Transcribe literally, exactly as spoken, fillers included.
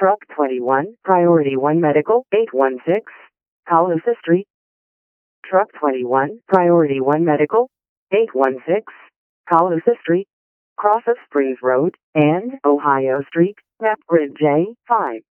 Truck twenty-one, Priority one Medical, eight one six, Calusa Street. Truck twenty-one, Priority one Medical, eight one six, Calusa Street, cross of Springs Road, and Ohio Street, map grid J five.